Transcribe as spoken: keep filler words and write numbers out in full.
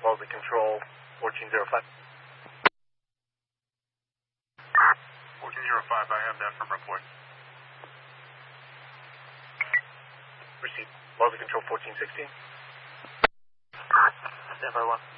Wellesley Control, fourteen oh five. fourteen oh five, I have that from report. Received. Wellesley Control, fourteen sixteen. Stand by one.